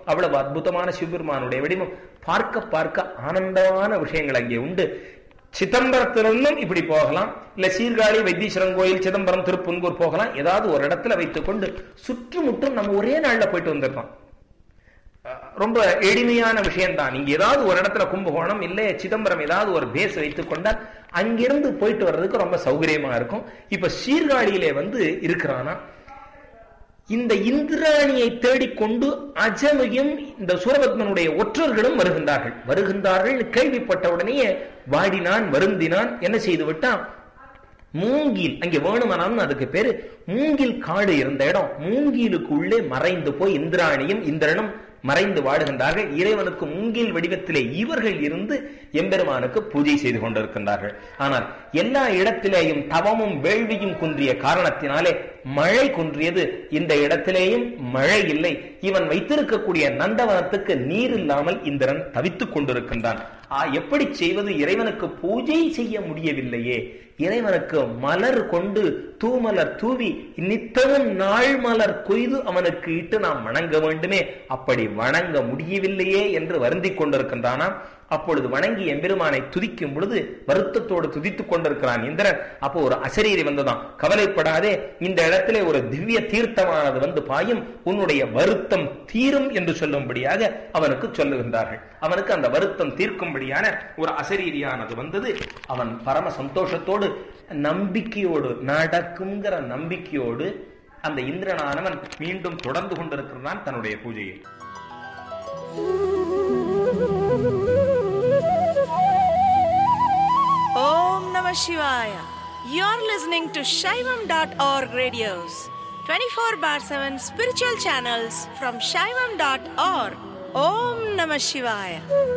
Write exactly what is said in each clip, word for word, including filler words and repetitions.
அவ்வளவு அற்புதமான சிவபெருமானுடைய வடிவம். பார்க்க பார்க்க ஆனந்தமான விஷயங்கள் அங்கே உண்டு. சிதம்பரத்திலிருந்தும் இப்படி போகலாம், இல்ல சீர்காழி, வைத்தீஸ்வரன் கோயில், சிதம்பரம், திருப்பூர் போகலாம். ஏதாவது ஒரு இடத்துல வைத்துக் கொண்டு சுற்றுமுற்றும் நம்ம ஒரே நாள்ல போயிட்டு வந்துடலாம். ரொம்ப எளிமையான விஷயம்தான். நீங்க ஏதாவது ஒரு இடத்துல கும்பகோணம் இல்ல சிதம்பரம் ஏதாவது ஒரு பேஸ் வைத்துக் கொண்டால் அங்கிருந்து போயிட்டு வர்றதுக்கு ரொம்ப சௌகரியமா இருக்கும். இப்ப சீர்காழியிலே வந்து இருக்கிறானா, இந்த இந்திராணியை தேடிக்கொண்டு அஜமையும் இந்த சூரபத்மனுடைய ஒற்றர்களும் வருகின்றார்கள். வருகின்றார்கள் கேள்விப்பட்ட உடனேயே வாடினான், வருந்தினான். என்ன செய்து விட்டான், மூங்கில் அங்கே வேணுமானாலும் அதுக்கு பேரு மூங்கில் காடு இருந்த இடம், மூங்கிலுக்குள்ளே மறைந்து போய் இந்திராணியும் இந்திரனும் மறைந்து வாடுகின்றார்கள். இறைவனுக்கு மூங்கில் வடிவத்திலே இவர்கள் இருந்து எம்பெருமானுக்கு பூஜை செய்து கொண்டிருக்கின்றார்கள். ஆனால் எல்லா இடத்திலேயும் தவமும் வேள்வியும் குன்றிய காரணத்தினாலே மழை குன்றியது. இந்த இடத்திலேயும் மழை இல்லை. இவன் வைத்திருக்கக்கூடிய நந்தவனத்துக்கு நீர் இல்லாமல் இந்திரன் தவித்துக் கொண்டிருக்கின்றான். எப்படி செய்வது? இறைவனுக்கு பூஜை செய்ய முடியவில்லையே. இறைவனுக்கு மலர் கொண்டு தூமலர் தூவி நித்தமும் நாள் மலர் கொய்து அவனுக்கு இட்டு நாம் வணங்க வேண்டுமே, அப்படி வணங்க முடியவில்லையே என்று வருந்திக் கொண்டிருக்கின்றானா. அப்பொழுது வணங்கி எம்பெருமானை துதிக்கும் பொழுது வருத்தத்தோடு துதித்துக் கொண்டிருக்கிறான் இந்திரன். அப்போ ஒரு அசரீரி வந்ததான், கவலைப்படாதே, இந்த இடத்திலே ஒரு திவ்ய தீர்த்தமானது வந்து பாயும், உன்னுடைய வருத்தம் தீரும் என்று சொல்லும்படியாக அவனுக்கு சொல்லுகின்றார்கள். அவனுக்கு அந்த வருத்தம் தீர்க்கும்படியான ஒரு அசரீரியானது வந்தது. அவன் பரம சந்தோஷத்தோடு நம்பிக்கையோடு நடக்குங்கிற நம்பிக்கையோடு அந்த இந்திரனானவன் மீண்டும் தொடர்ந்து கொண்டிருக்கிறான் தன்னுடைய பூஜையை. Om Namah Shivaya. You're listening to Shaivam dot org radios, twenty-four bar seven spiritual channels from Shaivam dot org. Om Namah Shivaya.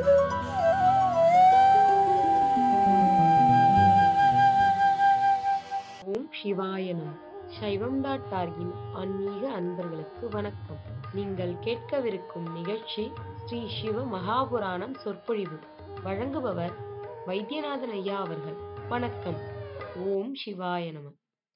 ஓம் சிவாயனம். சைவம் டாட் ஆர்கின் ஆன்மீக அன்பர்களுக்கு வணக்கம். நீங்கள் கேட்கவிருக்கும் நிகழ்ச்சி ஸ்ரீ சிவ மகாபுராணம் சொற்பொழிவு. வழங்குபவர் வைத்தியநாதன் ஐயா அவர்கள். வணக்கம். ஓம் சிவாய நம.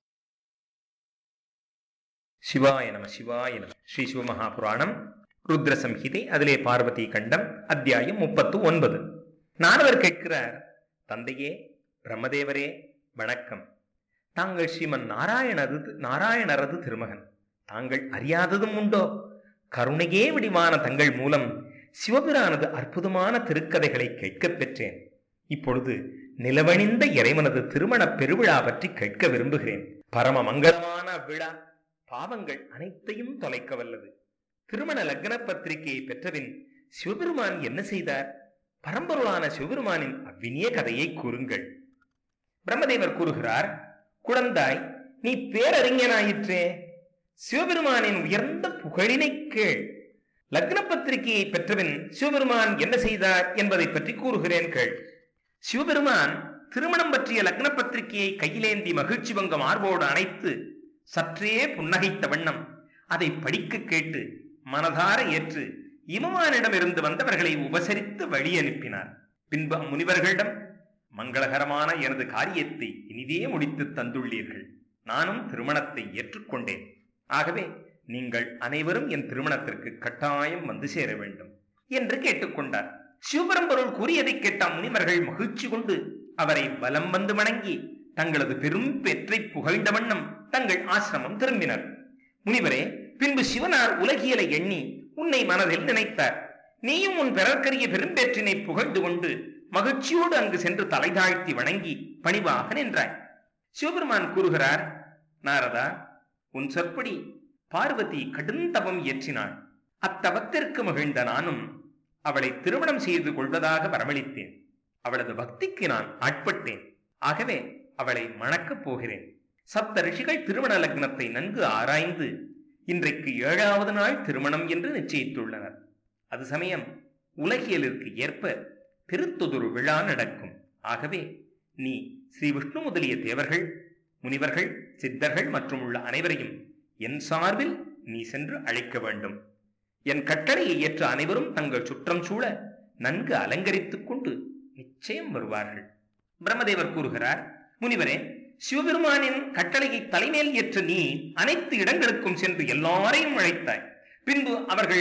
சிவாய நம. சிவாய நம. ஸ்ரீ சிவ மகாபுராணம் ருத்ர சம்ஹிதை, அதிலே பார்வதி கண்டம், அத்தியாயம் முப்பத்து ஒன்பது. நாரதர் கேட்கிறார், தந்தையே பிரம்மதேவரே வணக்கம். தாங்கள் ஸ்ரீமன் நாராயணரது நாராயணரது திருமகன். தாங்கள் அறியாததும் உண்டோ? கருணையே விடிவான தங்கள் மூலம் சிவபிரானது அற்புதமான திருக்கதைகளை கேட்கப் பெற்றேன். இப்பொழுது நிலவணிந்த இறைவனது திருமண பெருவிழா பற்றி கேட்க விரும்புகிறேன். பரம மங்களமான விழா பாவங்கள் அனைத்தையும் தொலைக்க வல்லது. திருமண லக்ன பத்திரிகையை பெற்றபின் சிவபெருமான் என்ன செய்தார்? பரம்பொருளான சிவபெருமானின் அவ்வினிய கதையை கூறுங்கள். பிரம்மதேவர் கூறுகிறார், குழந்தாய், நீ பேரறிஞனாயிற்றே, சிவபெருமானின் உயர்ந்த புகழினை கேள். லக்ன பத்திரிகையை பெற்றபின் சிவபெருமான் என்ன செய்தார் என்பதை பற்றி கூறுகிறேன் கேள். சிவபெருமான் திருமணம் பற்றிய லக்ன பத்திரிகையை கையிலேந்தி மகிழ்ச்சி பங்க மார்போடு அணைத்து சற்றே புன்னகைத்த வண்ணம் அதை படிக்க கேட்டு மனதார ஏற்று இமவானிடம் இருந்து வந்தவர்களை உபசரித்து வழி அனுப்பினார். பின்பு முனிவர்களிடம், மங்களகரமான எனது காரியத்தை இனிதே முடித்து தந்துள்ளீர்கள். நானும் திருமணத்தை ஏற்றுக்கொண்டேன். ஆகவே நீங்கள் அனைவரும் என் திருமணத்திற்கு கட்டாயம் வந்து சேர வேண்டும் என்று கேட்டுக்கொண்டார். சிவபரம்பொருள் கூறியதை கேட்ட முனிவர்கள் மகிழ்ச்சி கொண்டு அவரை வலம் வந்து வணங்கி தங்களது பெரும் பெற்றை புகழ்ந்த வண்ணம் தங்கள் ஆசிரமம் திரும்பினர். முனிவரே, பின்பு சிவனார் உலகியலை எண்ணி உன்னை மனதில் நினைத்தார். நீயும் உன் பெறற்கரிய பெரும்பேற்றினை புகழ்ந்து கொண்டு மகிழ்ச்சியோடு அங்கு சென்று தலை தாழ்த்தி வணங்கி பணிவாக நின்றாய். சிவபெருமான் கூறுகிறார், நாரதா, உன் சொற்படி பார்வதி கடுந்தவம் இயற்றினாள். அத்தவத்திற்கு மகிழ்ந்த நானும் அவளை திருமணம் செய்து கொள்வதாக வரமளித்தேன். அவளது பக்திக்கு நான் ஆட்பட்டேன். ஆகவே அவளை மணக்கப் போகிறேன். சப்த ரிஷிகள் திருமண லக்னத்தை நன்கு ஆராய்ந்து இன்றைக்கு ஏழாவது நாள் திருமணம் என்று நிச்சயித்துள்ளனர். அது சமயம் உலகியலிற்கு ஏற்ப பெருத்தொதொரு விழா நடக்கும். ஆகவே நீ ஸ்ரீ விஷ்ணு முதலிய தேவர்கள், முனிவர்கள், சித்தர்கள் மற்றும் உள்ள அனைவரையும் என் சார்பில் நீ சென்று அழைக்க வேண்டும். என் கட்டளையை ஏற்ற அனைவரும் தங்கள் சுற்றம் சூழ நன்கு அலங்கரித்துக் கொண்டு நிச்சயம் வருவார்கள். பிரம்மதேவர் கூறுகிறார், முனிவரே, சிவபெருமானின் கட்டளையை தலைமையில் ஏற்ற நீ அனைத்து இடங்களுக்கும் சென்று எல்லாரையும் அழைத்தாய். பின்பு அவர்கள்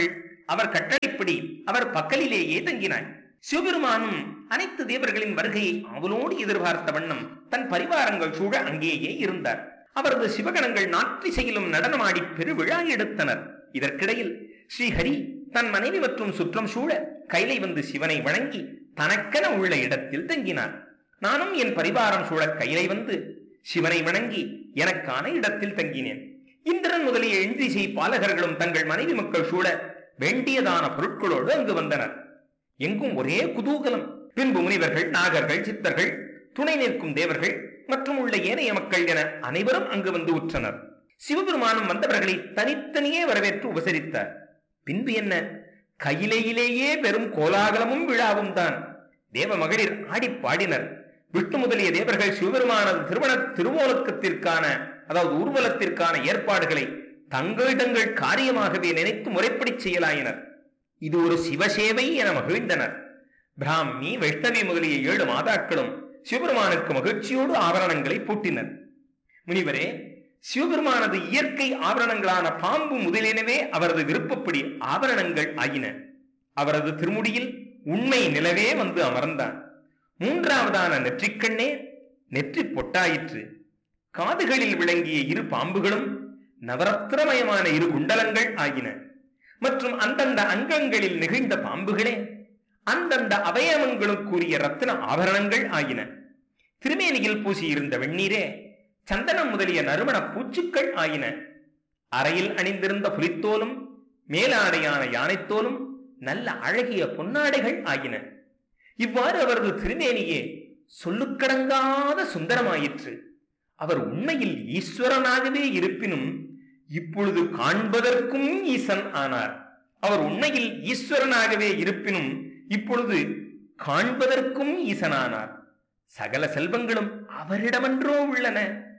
அவர் கட்டளைப்படி அவர் பக்கலிலேயே தங்கினார். சிவபெருமானும் அனைத்து தேவர்களின் வருகையை அவளோடு எதிர்பார்த்த வண்ணம் தன் பரிவாரங்கள் சூழ அங்கேயே இருந்தார். அவரது சிவகணங்கள் நாற்றிசையிலும் நடனமாடி பெருவிழா எடுத்தனர். இதற்கிடையில் ஸ்ரீஹரி தன் மனைவி மற்றும் சுற்றம் சூழ கைலை வந்து சிவனை வணங்கி தனக்கென உள்ள இடத்தில் தங்கினார். நானும் என் பரிவாரம் சூழ கைலை வந்து சிவனை வணங்கி எனக்கான இடத்தில் தங்கினேன். இந்திரன் முதலிய எந்திசை பாலகர்களும் தங்கள் மனைவி மக்கள் சூழ வேண்டியதான பொருட்களோடு அங்கு வந்தனர். எங்கும் ஒரே குதூகலம். பின்பு முனிவர்கள், நாகர்கள், சித்தர்கள், துணை நிற்கும் தேவர்கள் மற்றும் உள்ள ஏனைய மக்கள் என அனைவரும் அங்கு வந்து உற்றனர். சிவபெருமானும் வந்தவர்களை தனித்தனியே வரவேற்று உபசரித்தார். பின்பு என்ன, கையிலேயிலேயே பெரும் கோலாகலமும் விழாவும் தான். தேவ மகளிர் ஆடி பாடினர். விஷ்ணு முதலிய தேவர்கள் சிவபெருமானது திருமண திருவோலக்கத்திற்கான அதாவது ஊர்வலத்திற்கான ஏற்பாடுகளை தங்கள் தங்கள் காரியமாகவே நினைத்து முறைப்படி செய்யலாயினர். இது ஒரு சிவசேவை என மகிழ்ந்தனர். பிராமி, வைஷ்ணவி முதலிய ஏழு மாதாக்களும் சிவபெருமானுக்கு மகிழ்ச்சியோடு ஆபரணங்களை பூட்டினர். முனிவரே, சிவபெருமானது இயற்கை ஆபரணங்களான பாம்பு முதலினவே அவரது விருப்பப்படி ஆபரணங்கள் ஆகின. அவரது திருமுடியில் உண்மை நிலவே வந்து அமர்ந்தான். மூன்றாவதான நெற்றிக்கண்ணே நெற்றி பொட்டாயிற்று. காதுகளில் விளங்கிய இரு பாம்புகளும் நவரத்னமயமான இரு குண்டலங்கள் ஆகின. மற்றும் அந்தந்த அங்கங்களில் நிகழ்ந்த பாம்புகளே அந்தந்த அவயவங்களுக்குரிய ரத்தின ஆபரணங்கள் ஆகின. திருமேனியில் பூசியிருந்த வெந்நீரே சந்தனம் முதலிய நறுமண பூச்சுக்கள் ஆயின. அறையில் அணிந்திருந்த புலித்தோலும் மேலாடையான யானைத்தோலும் நல்ல அழகிய பொன்னாடைகள் ஆகின. இவ்வாறு அவரது திருமேனியே சொல்லுக்கடங்காத சுந்தரமாயிற்று. அவர் உண்மையில் ஈஸ்வரனாகவே இருப்பினும் இப்பொழுது காண்பதற்கும் ஈசன் ஆனார். அவர் உண்மையில் ஈஸ்வரனாகவே இருப்பினும் இப்பொழுது காண்பதற்கும் ஈசனானார். சகல செல்வங்களும் அவரிடமன்றோ உள்ளன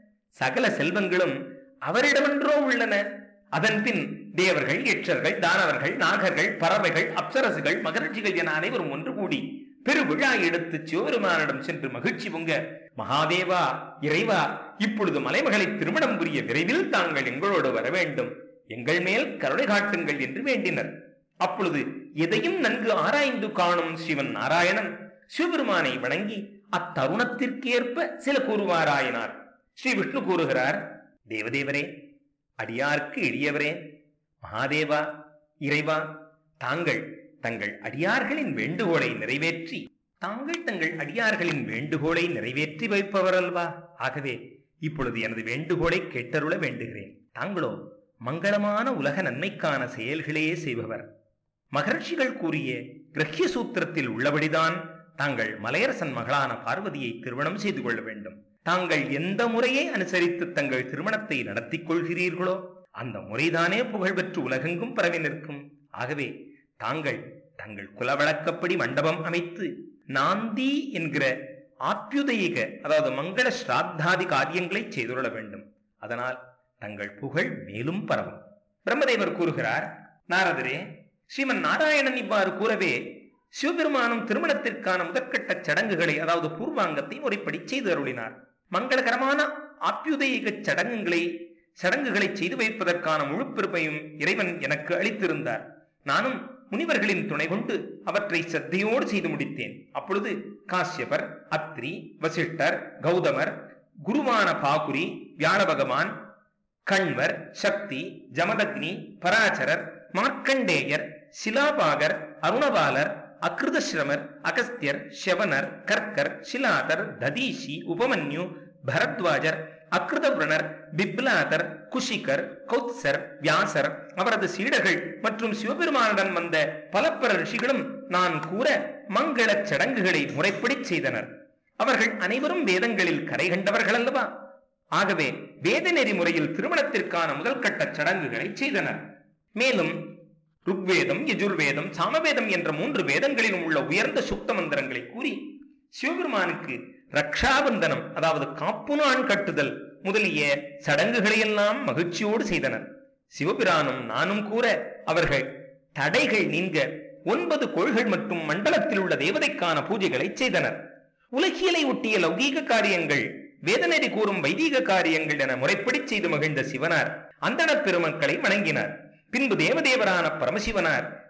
சகல செல்வங்களும் அவரிடமன்றோ உள்ளன அதன் பின் தேவர்கள், யட்சர்கள், தானவர்கள், நாகர்கள், பறவைகள், அப்சரசுகள், மகரிஷிகள் என அனைவரும் ஒன்று கூடி பெருவிழா எடுத்து சிவபெருமானிடம் சென்று மகிழ்ச்சி பொங்க, மகாதேவா, இறைவா, இப்பொழுது மலைமகளை திருமணம் புரிய விரைவில் தாங்கள் எங்களோடு வர வேண்டும், எங்கள் மேல் கருணை காட்டுங்கள் என்று வேண்டினர். அப்பொழுது எதையும் நன்கு ஆராய்ந்து காணும் சிவன் நாராயணன் சிவபெருமானை வணங்கி அத்தருணத்திற்கேற்ப சில கூறுவாராயினார். ஸ்ரீ விஷ்ணு கூறுகிறார், தேவதேவரே, அடியார்க்கு எளியவரே, மகாதேவா, இறைவா, தாங்கள் தங்கள் அடியார்களின் வேண்டுகோளை நிறைவேற்றி தாங்கள் தங்கள் அடியார்களின் வேண்டுகோளை நிறைவேற்றி வைப்பவர் அல்வா. ஆகவே இப்பொழுது எனது வேண்டுகோளை கேட்டருள வேண்டுகிறேன். தாங்களோ மங்களமான உலக நன்மைக்கான செயல்களே செய்பவர். மகர்ஷிகள் கூறிய கிரஹ்ய சூத்திரத்தில் உள்ளபடிதான் தாங்கள் மலையரசன் மகளான பார்வதியை திருமணம் செய்து கொள்ள வேண்டும். தாங்கள் எந்த முறையை அனுசரித்து தங்கள் திருமணத்தை நடத்தி கொள்கிறீர்களோ அந்த முறைதானே புகழ்பெற்று உலகெங்கும் பரவி நிற்கும். ஆகவே தாங்கள் தங்கள் குலவழக்கப்படி மண்டபம் அமைத்து நாந்தி என்கிற ஆப்யுதயிக அதாவது மங்கள ஸ்ராத்தாதி காரியங்களை செய்துள்ள வேண்டும். அதனால் தங்கள் புகழ் மேலும் பரவும். பிரம்மதேவர் கூறுகிறார், நாரதரே, ஸ்ரீமன் நாராயணன் இவ்வாறு கூறவே சிவபெருமானும் திருமணத்திற்கான முதற்கட்ட சடங்குகளை அதாவது பூர்வாங்கத்தை முறைப்படி செய்து அருளினார். மங்களகரமான ஆப்யுதயிக சடங்குகளை சடங்குகளை செய்து வைப்பதற்கான முழு பெருமையும் இறைவன் எனக்கு அளித்திருந்தார். நானும் முனிவர்களின் துணை கொண்டு அவற்றை சத்தையோடு செய்து முடித்தேன். அப்பொழுது காசியபர், அத்ரி, வசிஷ்டர், கௌதமர், குருவான பாகுரி, வியாழ பகவான், கண்வர், சக்தி, ஜமதக்னி, பராசரர், மார்க்கண்டேயர், சிலாபாகர், அருணபாலர், அக்ருதஸ்ரமர், அகஸ்தியர், ஷவனர், கர்க்கர், சிலாதர், ததீஷி, உபமன்யு, பரத்வாஜர், அக்ருதவ்ரணர், பிப்லாதர், குஷிகர், கௌத்சர், வியாசர், அவரது சீடர்கள் மற்றும் சிவபெருமானுடன் வந்த பல பல ரிஷிகளும் நான் கூற மங்கள சடங்குகளை முறைப்படி செய்தனர். அவர்கள் அனைவரும் வேதங்களில் கரை கண்டவர்கள் அல்லவா. ஆகவே வேத நெறி முறையில் திருமணத்திற்கான முதல் கட்ட சடங்குகளை செய்தனர். மேலும் ருக்வேதம், யஜுர்வேதம், சாமவேதம் என்ற மூன்று வேதங்களிலும் உள்ள உயர்ந்த சுக்த மந்திரங்களை கூறி சிவபெருமானுக்கு ரக்ஷாபந்தனம் அதாவது காப்பு நாள் கட்டுதல் முதலிய சடங்குகளையெல்லாம் மகிழ்ச்சியோடு செய்தனர். சிவபிரானும் நானும் கூற அவர்கள் தடைகள் நீங்க ஒன்பது கோள்கள் மற்றும் மண்டலத்தில் உள்ள தேவதைக்கான பூஜைகளை செய்தனர். உலகியலை ஒட்டிய லௌகீக காரியங்கள், வேதநெறி கூறும் வைதீக காரியங்கள் என முறைப்படி செய்து மகிழ்ந்த சிவனார் அந்தண பெருமக்களை வணங்கினார். பின்பு தேவதேவரான பரமசிவனார்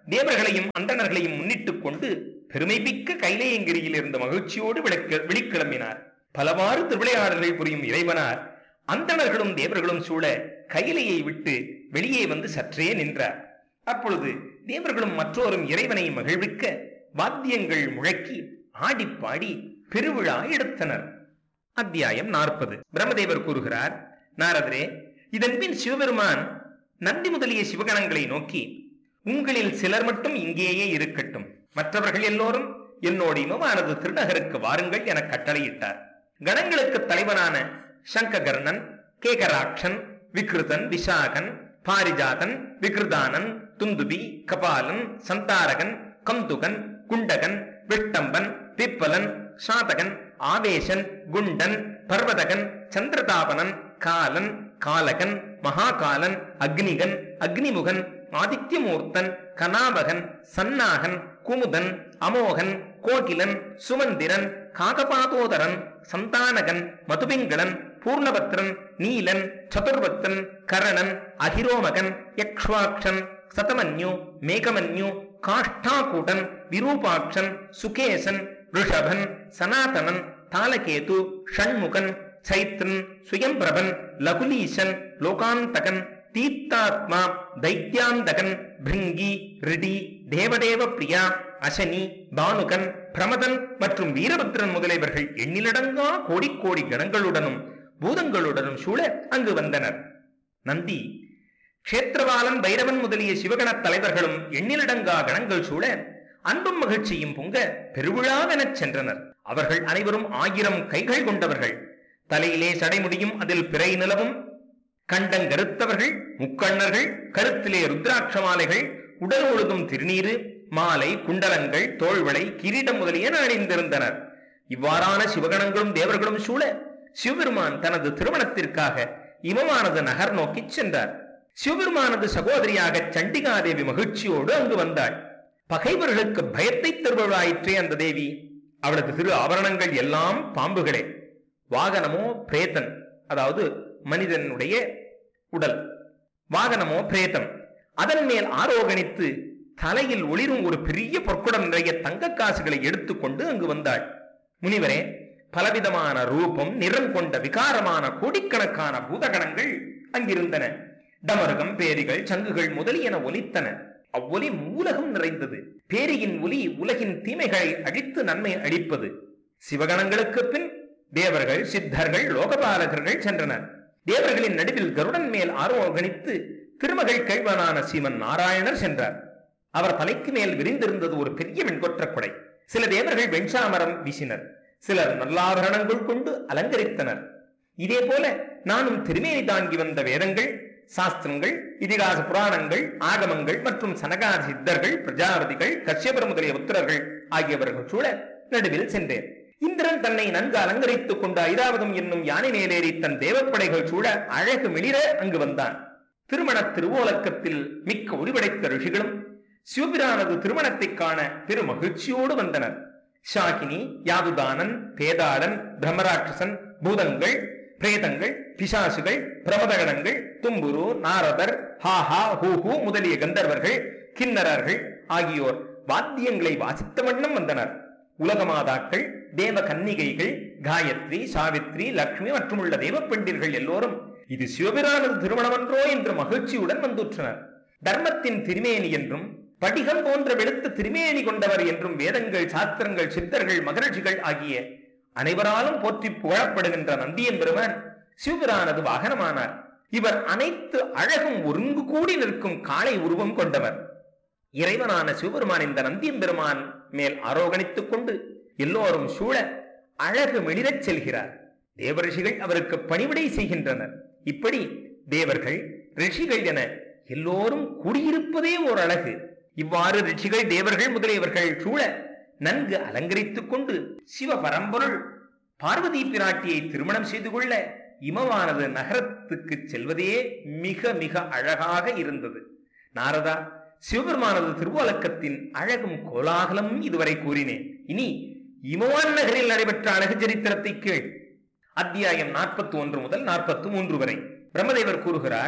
தேவர்களையும் அந்தணர்களையும் முன்னிட்டுக் கொண்டு பெருமைமிக்க கைலேயங்கிரியில் இருந்த மகிழ்ச்சியோடு விளக்க வெளிக்கிளம்பினார். பலவாறு திருவிளையாடல்கள் புரியும் இறைவனார் அந்தணர்களும் தேவர்களும் சூழ கைலையை விட்டு வெளியே வந்து சற்றே நின்றார். அப்பொழுது தேவர்களும் மற்றோரும் இறைவனை மகிழ்விக்க வாத்தியங்கள் முழக்கி ஆடிப்பாடி பெருவிழா எடுத்தனர். அத்தியாயம் நாற்பது. பிரம்மதேவர் கூறுகிறார், நாரதரே, இதன் பின் சிவபெருமான் நந்தி முதலிய சிவகணங்களை நோக்கி, உங்களில் சிலர் மட்டும் இங்கேயே இருக்கட்டும், மற்றவர்கள் எல்லோரும் என்னோடு இமமானது திருநகருக்கு வாருங்கள் என கட்டளையிட்டார். கணங்களுக்கு தலைவனான சங்ககர்ணன், கேகராட்சன், விக்ருதன், விசாகன், பாரிஜாதன், விக்ருதானன், துந்துபி, கபாலன், சந்தாரகன், கந்துகன், குண்டகன், விட்டம்பன், பிப்பலன், சாதகன், ஆவேசன், குண்டன், பர்வதகன், சந்திரதாபனன், காலன், காலகன், மகாகாலன், அக்னிகன், அக்னிமுகன், ஆதித்யமூர்த்தன், கனாவகன், சன்னாகன், குமுதன், அமோகன், கோகிலன், சுமந்திரன், காகபாதோதரன், சந்தானகன், மதுபிங்களன், பூர்ணபத்ரன், நீலன், சதுர்வத்தன், கரணன், அகிரோமகன், யக்ஷ்வாக்ஷன், சதமன்யு, மேகமன்யு, காஷ்டாகூடன், விரூபாட்சன், சுகேசன், ரிஷபன், சனாதனன், தாலகேது, ஷண்முகன், சைத்ரன், சுயம்பிரபன், லகுலீசன், லோகாந்தகன், தீர்த்தாத்மா, தைத்யாந்தகன், பிருங்கி, ரிடி, தேவதேவ பிரியா, அசனி, பானுகன், பிரமதன் மற்றும் வீரபத்ரன் முதலியவர்கள் எண்ணிலடங்கா கோடிக்கோடி கணங்களுடனும் பூதங்களுடனும் சூழ அங்கு வந்தனர். நந்தி, க்ஷேத்திரவாலன், பைரவன் முதலிய சிவகண தலைவர்களும் எண்ணிலடங்கா கணங்கள் சூழ அன்பும் மகிழ்ச்சியும் பொங்க பெருவிழாவெனச் சென்றனர். அவர்கள் அனைவரும் ஆயிரம் கைகள் கொண்டவர்கள், தலையிலே சடைமுடியும் அதில் பிறை நிலவும், கண்டங்கருத்தவர்கள், முக்கண்ணர்கள், கருத்திலே ருத்ராட்ச மாலைகள், உடல் ஒழுகும் திருநீரு, மாலை, குண்டலங்கள், தோள்வளை, கிரீடம் முதலியன அணிந்திருந்தனர். இவ்வாறான சிவகணங்களும் தேவர்களும் சூழ சிவபெருமான் தனது திருமணத்திற்காக இமமானது நகர் நோக்கி சென்றார். சிவபெருமானது சகோதரியாக சண்டிகாதேவி மகிழ்ச்சியோடு அங்கு வந்தாள். பகைவர்களுக்கு பயத்தை தருபவளாயிற்றே அந்த தேவி. அவளது திரு ஆபரணங்கள் எல்லாம் பாம்புகளே. வாகனமோ பிரேதன், அதாவது மனிதனுடைய உடல். வாகனமோ பிரேதம். அதன் மேல் ஆரோகணித்து தலையில் ஒளிரும் ஒரு பெரிய பொற்குடம் நிறைய தங்க காசுகளை எடுத்துக்கொண்டு அங்கு வந்தாள். முனிவரே, பலவிதமான ரூபம், நிறம் கொண்ட விகாரமான கோடிக்கணக்கான பூதகணங்கள் அங்கிருந்தன. டமருகம், பேரிகள், சங்குகள் முதலியன ஒலித்தன. அவ்வொலி மூலகம் நிறைந்தது. பேரியின் ஒலி உலகின் தீமைகளை அழித்து நன்மை அளிப்பது. சிவகணங்களுக்கு பின் தேவர்கள், சித்தர்கள், லோகபாலகர்கள் சென்றனர். தேவர்களின் நடுவில் கருடன் மேல் ஆரோகணித்து திருமகள் கேள்வனான சீமன் நாராயணர் சென்றார். அவர் தலைக்கு மேல் விரிந்திருந்தது ஒரு பெரிய வெண்கொற்ற கொடை. சில தேவர்கள் வெண்சாமரம் வீசினர், சிலர் நல்லாபரணங்கள் கொண்டு அலங்கரித்தனர். இதே போல நானும் திருமேனி தாங்கி வந்த வேதங்கள், சாஸ்திரங்கள், இதிகாச புராணங்கள், ஆகமங்கள் மற்றும் சனகாத சித்தர்கள், பிரஜாபதிகள், கஷ்யபர் முதலிய உத்தரர்கள் ஆகியவர்கள் சூழ நடுவில் சென்றேன். இந்திரன் தன்னை நன்கு அலங்கரித்துக் கொண்ட ஐராவதம் என்னும் யானை மேலேறி தன் தேவப்படைகள் சூழ அழகு மிளிர அங்கு வந்தான். திருமண திருவோலக்கத்தில் மிக்க ஒளிவடைத்த ரிஷிகளும் சிவபிரானது திருமணத்தை காண பெரு மகிழ்ச்சியோடு வந்தனர். ஷாகினி, யாதுதானன், பேதாளன், பிரம்மராட்சசன், பூதங்கள், பிரேதங்கள், பிசாசுகள், பிரமதகணங்கள், தும்புரு, நாரதர், ஹாஹா, ஹூஹூ முதலிய கந்தர்வர்கள், கிண்ணறர்கள் ஆகியோர் வாத்தியங்களை வாசித்த வண்ணம் வந்தனர். உலகமாதாக்கள், தேவ கன்னிகைகள், காயத்ரி, சாவித்ரி, லக்ஷ்மி மற்றும் உள்ள தேவ பெண்டிர்கள் எல்லோரும் இது சிவபிரானது திருமணமன்றோ என்று மகிழ்ச்சியுடன் வந்துற்றனர். தர்மத்தின் திருமேனி என்றும் படிகம் போன்ற வெளுத்த திருமேனி கொண்டவர் என்றும் வேதங்கள், சாஸ்திரங்கள், சித்தர்கள், மகர்ஷிகள் ஆகிய அனைவராலும் போற்றி புகழப்படுகின்ற நந்தியம் பெருமான் சிவபிரானது வாகனமானார். இவர் அனைத்து அழகும் ஒருங்கு கூடி நிற்கும் காளை உருவம் கொண்டவர். இறைவனான சிவபெருமான் இந்த நந்தியம் பெருமான் மேல் ஆரோகணித்துக் கொண்டு எல்லோரும் சூழ அழகு மெளிரச் செல்கிறார். தேவரிஷிகள் அவருக்கு பணிவிடை செய்கின்றனர். இப்படி தேவர்கள், ரிஷிகள் என எல்லோரும் கூடியிருப்பதே ஓர் அழகு. இவ்வாறு ரிஷிகள், தேவர்கள் முதலியவர்கள் சூழ நன்கு அலங்கரித்துக் கொண்டு சிவ பரம்பொருள் பார்வதி பிராட்டியை திருமணம் செய்து கொள்ள இமமானது நகரத்துக்கு செல்வதே மிக மிக அழகாக இருந்தது. நாரதா, சிவபெருமானது திருவோலக்கத்தின் அழகும் கோலாகலம் இதுவரை கூறினேன். இனி இமவான் நகரில் நடைபெற்ற அழகு சரித்திரத்தை கேள். அத்தியாயம் நாற்பத்தி ஒன்று முதல் நாற்பத்தி மூன்று வரை. பிரம்மதேவர் கூறுகிறார்,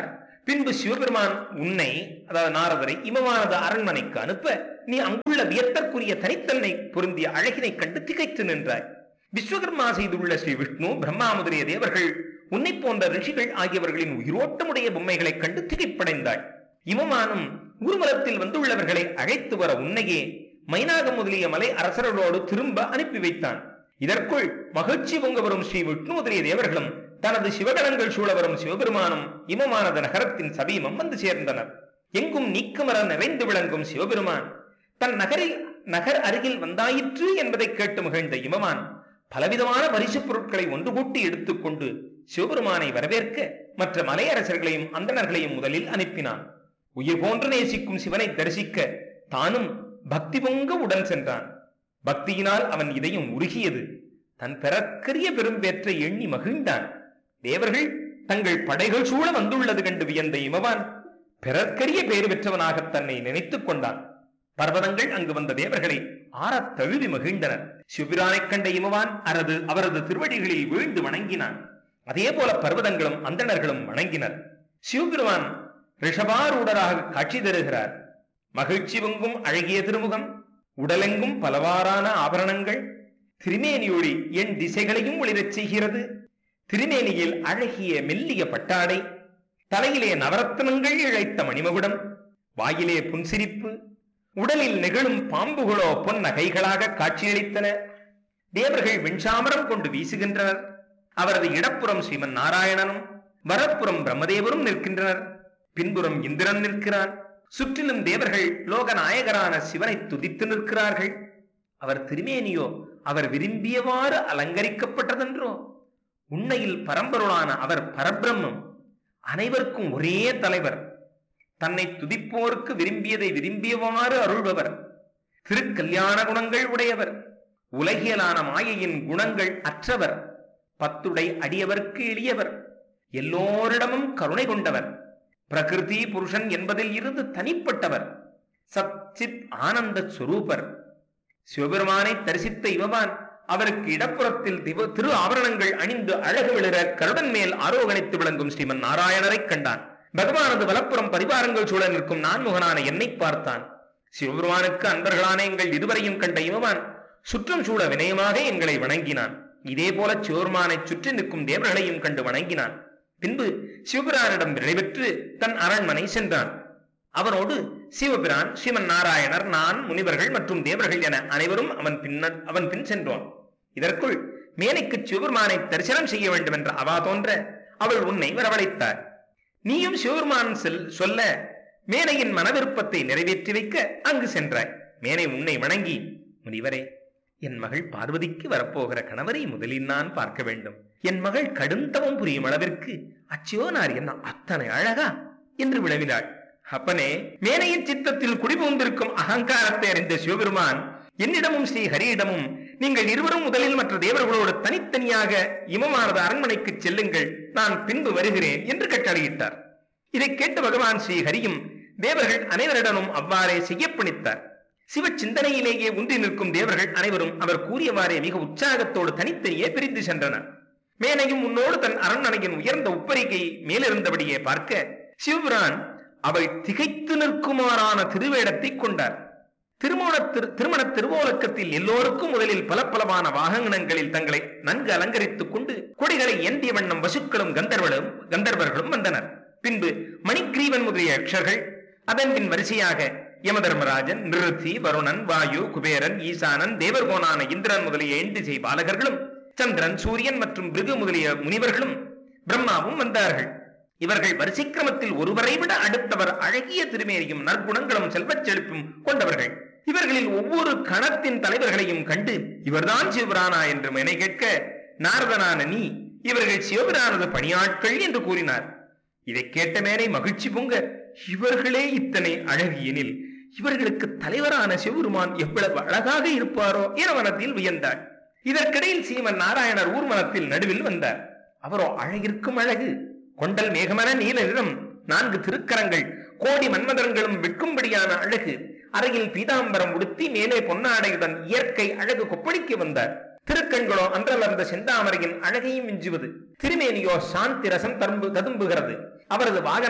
பின்பு சிவபெருமான் உன்னை, அதாவது நாரதரை, இமவானது அரண்மனைக்கு அனுப்ப நீ அங்குள்ள வியத்தற்குரிய தனித்தன்மை பொருந்திய அழகினை கண்டு திகைத்து நின்றாய். விஸ்வகர்மா செய்துள்ள ஸ்ரீ விஷ்ணு, பிரம்மா முதலிய தேவர்கள், உன்னை போன்ற ரிஷிகள் ஆகியவர்களின் உயிரோட்டமுடைய பொம்மைகளைக் கண்டு திகைப்படைந்தாய். இமமானும் ஊர்வலத்தில் வந்துள்ளவர்களை அழைத்து வர உன்னையே மைனாகம் முதலிய மலை அரசர்களோடு திரும்ப அனுப்பி வைத்தான். இதற்குள் மகிழ்ச்சி பொங்க வரும் ஸ்ரீ விஷ்ணு முதலிய தேவர்களும் தனது சிவகணங்கள் சூழ வரும் சிவபெருமானும் இமமானது நகரத்தின் சபீமம் வந்து சேர்ந்தனர். எங்கும் நீக்குமர நிறைந்து விளங்கும் சிவபெருமான் தன் நகரில் நகர் அருகில் வந்தாயிற்று என்பதை கேட்டு மகிழ்ந்த இமமான் பலவிதமான பரிசு பொருட்களை ஒன்று கூட்டி எடுத்துக்கொண்டு சிவபெருமானை வரவேற்க மற்ற மலையரசர்களையும் அந்தணர்களையும் முதலில் அனுப்பினான். உயிர் போன்று நேசிக்கும் சிவனை தரிசிக்க தானும் பக்தி பொங்க உடன் சென்றான். பக்தியினால் அவன் இதயம் உருகியது. தன் பெறற்கரிய பெரும்பேற்றை எண்ணி மகிழ்ந்தான். தேவர்கள் தங்கள் படைகள் சூழ வந்துள்ளது கண்டு வியந்த இமவான் பிறற்கரிய பேறு பெற்றவனாக தன்னை நினைத்துக் கொண்டான். பர்வதங்கள் அங்கு வந்த தேவர்களை ஆறத் தழுவி மகிழ்ந்தனர். சிவபிரானைக் கண்ட இமவான் அரது அவரது திருவடிகளில் வீழ்ந்து வணங்கினான். அதே போல பர்வதங்களும் அந்தணர்களும் வணங்கினர். சிவபெருமான் ரிஷபாரூடராக காட்சி தருகிறார். மகிழ்ச்சி பொங்கும் அழகிய திருமுகம், உடலெங்கும் பலவாறான ஆபரணங்கள், திருமேனியொளி என் திசைகளையும் ஒளிரச் செய்கிறது. திருமேனியில் அழகிய மெல்லிய பட்டாடை, தலையிலே நவரத்னங்கள் இழைத்த மணிமகுடம், வாயிலே புன்சிரிப்பு, உடலில் நிகழும் பாம்புகளோ பொன் நகைகளாக காட்சியளித்தன. தேவர்கள் வெண்சாமரம் கொண்டு வீசுகின்றனர். அவரது இடப்புறம் ஸ்ரீமன் நாராயணனும் வரப்புறம் பிரம்மதேவரும் நிற்கின்றனர். பின்புறம் இந்திரன் நிற்கிறான். சுற்றிலும் தேவர்கள் லோகநாயகரான சிவனை துதித்து நிற்கிறார்கள். அவர் திருமேனியோ அவர் விரும்பியவாறு அலங்கரிக்கப்பட்டதென்றோ. உண்மையில் பரம்பொருளான அவர் பரபிரம்மம், அனைவருக்கும் ஒரே தலைவர், தன்னை துதிப்போருக்கு விரும்பியதை விரும்பியவாறு அருள்பவர், திருக்கல்யாண குணங்கள் உடையவர், உலகியலான மாயையின் குணங்கள் அற்றவர், பத்துடை அடியவர்க்கு எளியவர், எல்லோரிடமும் கருணை கொண்டவர், பிரகிருதி புருஷன் என்பதில் இருந்து தனிப்பட்டவர், சச்சித் ஆனந்த ஸ்வரூபர். சிவபெருமானை தரிசித்த இவமான் அவருக்கு இடப்புறத்தில் திரு ஆபரணங்கள் அணிந்து அழகு விழுற கருடன் மேல் ஆரோகணித்து விளங்கும் ஸ்ரீமன் நாராயணரை கண்டான். பகவானது வலப்புறம் பரிவாரங்கள் சூழ நிற்கும் நான்முகனான என்னை பார்த்தான். சிவபெருமானுக்கு அன்பர்களான எங்கள் இருவரையும் கண்ட இவமான் சுற்றம் சூழ வினயமாக எங்களை வணங்கினான். இதே போல சிவபெருமானை சுற்றி நிற்கும் தேவர்களையும் கண்டு வணங்கினான். பின்பு சிவபிரானிடம் விடைபெற்று தன் அரண்மனை சென்றான். அவனோடு சிவபிரான், ஸ்ரீமன் நாராயணர், நான், முனிவர்கள் மற்றும் தேவர்கள் என அனைவரும் அவன் பின்னர் அவன் பின் சென்றோம். இதற்குள் மேனைக்கு சிவபெருமானை தரிசனம் செய்ய வேண்டும் என்ற அவா தோன்ற அவள் உன்னை வரவழைத்தார். நீயும் சிவபெருமான் செல் சொல்ல மேனையின் மனவிருப்பத்தை நிறைவேற்றி வைக்க அங்கு சென்றாய். மேனை உன்னை வணங்கி, முனிவரே, என் மகள் பார்வதிக்கு வரப்போகிற கணவரை முதலில் நான் பார்க்க வேண்டும். என் மகள் கடுந்தவம் புரியும் அளவிற்கு அச்சியோனார் என்ன அத்தனை அழகா என்று வினவினாள். அப்பனே, மேனையின் சித்தத்தில் குடிபுகுந்திருக்கும் அகங்காரத்தை அறிந்த சிவபெருமான் என்னிடமும் ஸ்ரீ ஹரியிடமும், நீங்கள் இருவரும் முதலில் மற்ற தேவர்களோடு தனித்தனியாக இமமானது அரண்மனைக்கு செல்லுங்கள், நான் பின்பு வருகிறேன் என்று கட்டளையிட்டார். இதை கேட்ட பகவான் ஸ்ரீ ஹரியும் தேவர்கள் அனைவரிடமும் அவ்வாறே செய்ய பணித்தார். சிவ சிந்தனையிலேயே உந்தி நிற்கும் தேவர்கள் அனைவரும் அவர் கூறியவாறே மிக உற்சாகத்தோடு தனித்தனியே பிரிந்து சென்றனர். மேனையும் உன்னோடு தன் அரண்மனையின் உயர்ந்த உப்பரிகை மேலிருந்தபடியே பார்க்க சிவபிரான் அவள் திகைத்து நிற்குமாறான திருவேடத்தை கொண்டார். திருமண திருமண திருவோலக்கத்தில் எல்லோருக்கும் முதலில் பல பலவான வாகனங்களில் தங்களை நன்கு அலங்கரித்துக் கொண்டு கொடிகளை ஏந்திய வண்ணம் வசுக்களும் கந்தர்வர்களும் கந்தர்வர்களும் வந்தனர். பின்பு மணிக்கிரீவன் முதலிய யக்ஷர்கள், அதன் பின் வரிசையாக யமதர்மராஜன், நிருத்தி, வருணன், வாயு, குபேரன், ஈசானன், தேவர்கோனான இந்திரன் முதலிய எண்டிசை பாலகர்களும், சந்திரன், சூரியன் மற்றும் பிருகு முதலிய முனிவர்களும் பிரம்மாவும் வந்தார்கள். இவர்கள் வரிசைக்கிரமத்தில் ஒருவரை விட அடுத்தவர் அழகிய திருமேனியும் நற்குணங்களும் செல்வச் செழிப்பும் கொண்டவர்கள். இவர்களில் ஒவ்வொரு கணத்தின் தலைவர்களையும் கண்டு இவர்தான் சிவபிரானா என்று மேனை கேட்க, நாரதனான நீ இவர்கள் சிவபிரானது பணியாட்கள் என்று கூறினார். இதை கேட்ட மேனை மகிழ்ச்சி பொங்க, இவர்களே இத்தனை அழகியனில் இவர்களுக்கு தலைவரான சிவபெருமான் எவ்வளவு அழகாக இருப்பாரோ என மனத்தில் வியந்தார். இதற்கிடையில் ஸ்ரீமன் நாராயணர் ஊர்வலத்தில் நடுவில் வந்தார். அவரோ அழகிற்கும் அழகு, கொண்டல் மேகமன நீல நிறம், நான்கு திருக்கரங்கள், கோடி மன்மதர்களும் விற்கும்படியான அழகு, அறையில் பீதாம்பரம் உடுத்தி மேலே பொன்னாடையுடன் இயற்கை அழகு கொப்பளிக்க வந்தார். திருக்கண்களோ அன்றலர்ந்த செந்தாமரையின் அழகையும் மிஞ்சுவது. திருமேனியோ சாந்தி ரசம் தரும்பு ததும்புகிறது. அவரது வாகனம்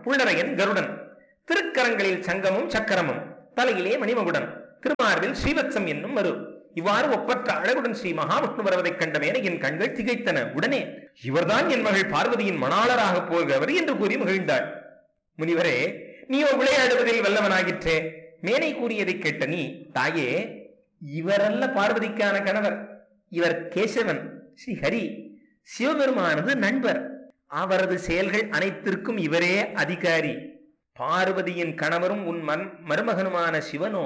புள்ளரையன் கருடன், திருக்கரங்களில் சங்கமும் சக்கரமும், தலையிலே மணிமகுடன், திருமார்பில் ஸ்ரீவத்சம் என்னும் மறு. இவ்வாறு ஒப்பற்ற அழகுடன் ஸ்ரீ மகாவிஷ்ணு வருவதைக் கண்ட மேனையின் கண்கள் திகைத்தன. உடனே இவர்தான் என் மகள் பார்வதியின் மணாளராக போகிறவர் என்று கூறி மகிழ்ந்தாள். முனிவரே, நீயோ விளையாடுவதில் வல்லவனாகிற்றே. மேனை கூறியதை கேட்ட நீ, தாயே, இவரல்ல பார்வதிக்கான கணவர், இவர் கேசவன், ஸ்ரீஹரி, சிவபெருமானது நண்பர். அவரது செயல்கள் அனைத்திற்கும் இவரே அதிகாரி. பார்வதியின் கணவரும் உன் மருமகனுமான சிவனோ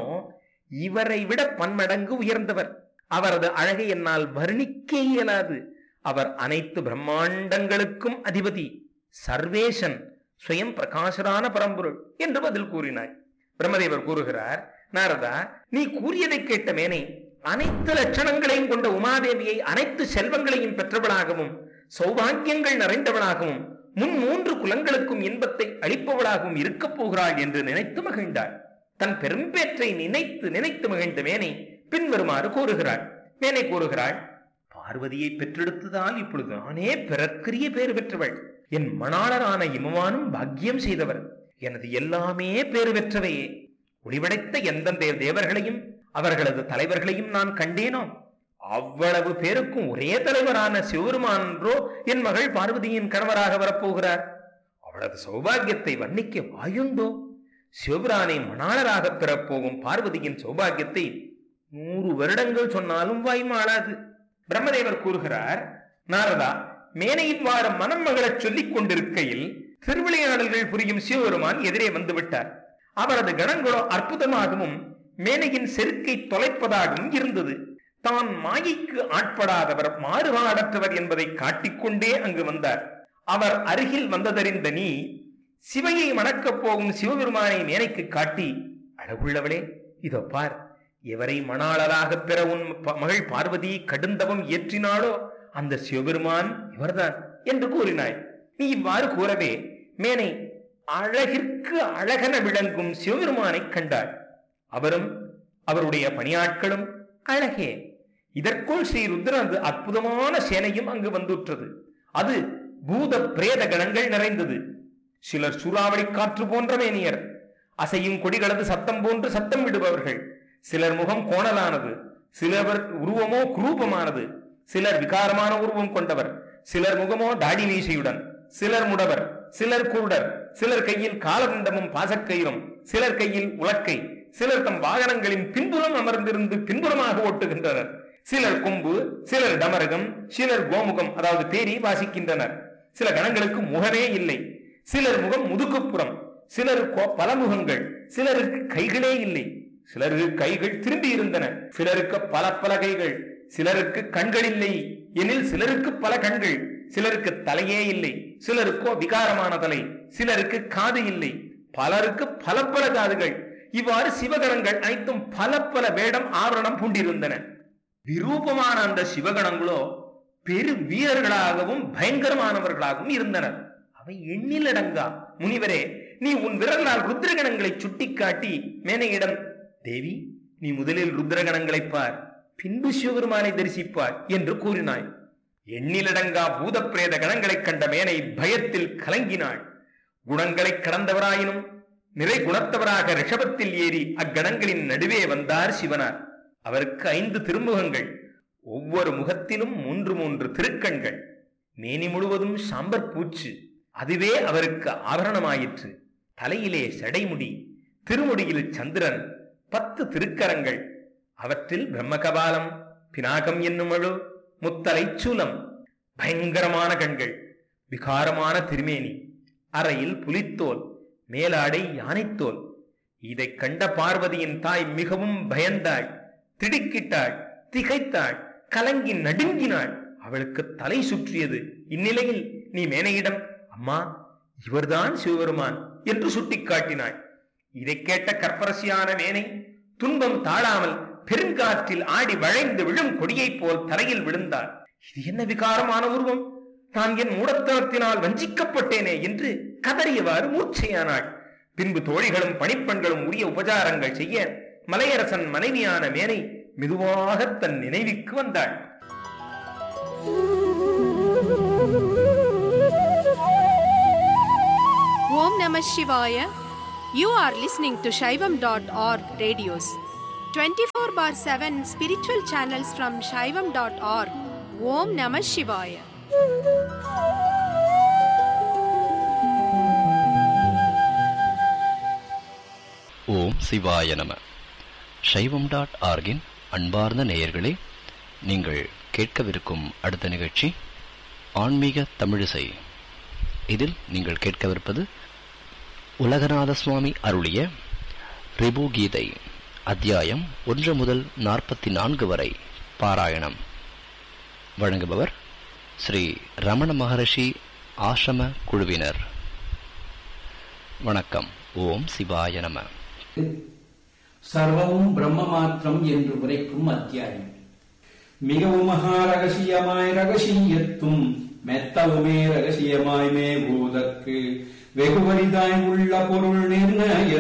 இவரை விட பன்மடங்கு உயர்ந்தவர். அவரது அழகை என்னால் வர்ணிக்க இயலாது. அவர் அனைத்து பிரம்மாண்டங்களுக்கும் அதிபதி, சர்வேசன், சுயம் பிரகாசரான பரம்பொருள் என்று பதில் கூறினாய். பிரம்மதேவர் கூறுகிறார், நாரதா, நீ கூறியதை கேட்ட மேனை அனைத்து லட்சணங்களையும் கொண்ட உமாதேவியை அனைத்து செல்வங்களையும் பெற்றவளாகவும் சௌபாகியங்கள் நிறைந்தவளாகவும் முன் மூன்று குலங்களுக்கும் இன்பத்தை அளிப்பவளாகவும் இருக்கப் போகிறாள் என்று நினைத்து மகிழ்ந்தாள். தன் பெரும்பேற்றை நினைத்து நினைத்து மகிழ்ந்த மேனை பின்வருமாறு கூறுகிறாள். மேனை கூறுகிறாள், பார்வதியை பெற்றெடுத்ததால் இப்பொழுது நானே பிறக்கிரிய பேறு பெற்றவள். என் மணாளரான இமவானும் பாக்கியம் செய்தவர். எனது எல்லாமே பேறு பெற்றவையே. ஒளிவடைத்த எந்த தேவர்களையும் அவர்களது தலைவர்களையும் நான் கண்டேனோ அவ்வளவு பேருக்கும் ஒரே தலைவரான சிவபெருமானோ என் மகள் பார்வதியின் கணவராக வரப்போகிறார். அவளது சௌபாகியத்தை வர்ணிக்க வாயுண்டோ? சிவபிரானை மணாளராக பெறப்போகும் பார்வதியின் சௌபாகியத்தை நூறு வருடங்கள் சொன்னாலும் வாய்மாளாது. பிரம்மதேவர் கூறுகிறார், நாரதா, மேனையின் வாரம் மனம் மகளச் சொல்லிக் கொண்டிருக்கையில் திருவிளையாடல்கள் புரியும் சிவபெருமான் எதிரே வந்துவிட்டார். அவரது கணங்களோ அற்புதமாகவும் மேனையின் செருக்கை தொலைப்பதாகவும் இருந்தது. தான் மாயைக்கு ஆட்படாதவர், மாறுபாடற்றவர் என்பதை காட்டிக்கொண்டே அங்கு வந்தார். அவர் அருகில் வந்ததறிந்த நீ சிவையை மணக்கப் போகும் சிவபெருமானை மேனைக்கு காட்டி, அழகுள்ளவளே, இதோ பார், எவரை மணாளராக பெற உன் மகள் பார்வதி கடுந்தவம் இயற்றினாளோ அந்த சிவபெருமான் இவர்தான் என்று கூறினாய். நீ இவ்வாறு கூறவே மேனை அழகிற்கு அழகென விளங்கும் சிவபெருமானை கண்டாள். அவரும் அவருடைய பணியாட்களும் அழகே. இதற்குள் ஸ்ரீ ருத்ரனது அற்புதமான சேனையும் அங்கு வந்துற்றது. அது பூத பிரேத கணங்கள் நிறைந்தது. சிலர் சூறாவளி காற்று போன்ற மேனியர், அசையும் கொடிகளது சத்தம் போன்று சத்தம் விடுபவர்கள். சிலர் முகம் கோணலானது, சிலர் உருவமோ குரூபமானது. சிலர் விகாரமான உருவம் கொண்டவர், சிலர் முகமோ தாடி மீசையுடன், சிலர் முடவர், சிலர் குருடர், சிலர் கையில் காலதண்டமும் பாசக்கயிறும், சிலர் கையில் உலக்கை, சிலர் தம் வாகனங்களின் பின்புறம் அமர்ந்திருந்து பின்புறமாக ஓட்டுகின்றனர். சிலர் கொம்பு, சிலர் டமரகம், சிலர் கோமுகம் அதாவது தேரி வாசிக்கின்றனர். சில கணங்களுக்கு முகமே இல்லை. சிலர் முகம் முதுகுப்புறம், சிலருக்கு பல முகங்கள், சிலருக்கு கைகளே இல்லை. சிலருக்கு கைகள் திரும்பி இருந்தன, சிலருக்கு பல பல கைகள். சிலருக்கு கண்கள் இல்லை எனில் சிலருக்கு பல கண்கள். சிலருக்கு தலையே இல்லை, சிலருக்கோ விகாரமான தலை. சிலருக்கு காது இல்லை, பலருக்கு பல பல காதுகள். இவ்வாறு சிவகணங்கள் அனைத்தும் பல பல வேடம் ஆவரணம் பூண்டிருந்தன. விரூபமான அந்த சிவகணங்களோ பெரு வீரர்களாகவும் பயங்கரமானவர்களாகவும் இருந்தனர். அவை எண்ணிலடங்கா. முனிவரே, நீ உன் விரலால் ருத்ரகணங்களை சுட்டிக்காட்டி மேனையிடம், தேவி, நீ முதலில் ருத்ரகணங்களை பார், பின்பு சிவபெருமானை தரிசிப்பார் என்று கூறினாய். எண்ணிலடங்கா பூத பிரேத கணங்களை கண்ட மேனை பயத்தில் கலங்கினாள். குணங்களை கடந்தவராயினும் நிறை குணத்தவராக ரிஷபத்தில் ஏறி அக்கணங்களின் நடுவே வந்தார் சிவனார். அவருக்கு ஐந்து திருமுகங்கள், ஒவ்வொரு முகத்திலும் மூன்று மூன்று திருக்கண்கள். மேனி முழுவதும் சாம்பர் பூச்சு, அதுவே அவருக்கு ஆபரணமாயிற்று. தலையிலே சடைமுடி, திருமுடியில் சந்திரன், பத்து திருக்கரங்கள், அவற்றில் பிரம்மகபாலம், பினாகம் என்னும் அழு, முத்தலை சூலம், பயங்கரமான கண்கள், விகாரமான திருமேனி, அறையில் புலித்தோல், மேலாடை யானைத்தோல். இதை கண்ட பார்வதியின் தாய் மிகவும் பயந்தாள், திடுக்கிட்டாள், திகைத்தாள், கலங்கி நடுங்கினாள். அவளுக்கு தலை சுற்றியது. இந்நிலையில் நீ மேனையிடம், அம்மா, இவர்தான் சிவபெருமான் என்று சுட்டிக்காட்டினாள். இதை கேட்ட கற்பரசியான மேனை துன்பம் தாழாமல் பெருங்காற்றில் ஆடி வளைந்து விழும் கொடியை போல் தரையில் விழுந்தாள். இது என்ன விகாரமான உருவம்? நான் என் மூடத்தனத்தினால் வஞ்சிக்கப்பட்டேனே என்று கதறியவாறு மூர்ச்சையானாள். பின்பு தோழிகளும் பணிப்பெண்களும் உரிய உபசாரங்கள் செய்ய மலையரசன் மனைவியான மேனை மெதுவாக தன் நினைவுக்கு வந்தாள். Om Namah Shivaya. You are listening to Shaivam dot org radios. twenty-four bar seven spiritual channels from Shaivam dot org. Om Namah Shivaya. ஓம் சிவாய நம. சைவம் டாட் ஆர்கின் அன்பார்ந்த நேயர்களே, நீங்கள் கேட்கவிருக்கும் அடுத்த நிகழ்ச்சி ஆன்மீக தமிழிசை. இதில் நீங்கள் கேட்கவிருப்பது உலகநாத சுவாமி அருளிய ரிபு கீதை அத்தியாயம் ஒன்று முதல் நாற்பத்தி நான்கு வரை பாராயணம். வழங்குபவர் ஸ்ரீ ரமண மகரிஷி ஆசிரம குழுவினர். வணக்கம். ஓம் சிவாய நம. சர்வமும் பிரம்ம மாத்திரம் என்று உரைக்கும் அத்தியாயம். மிகவும் மகா ரகசியமாய் ரகசியத்தும் மெத்தவுமே ரகசியமாய் மே பூதற்கு வெகுவரிதாய் உள்ள பொருள் நிர்ணய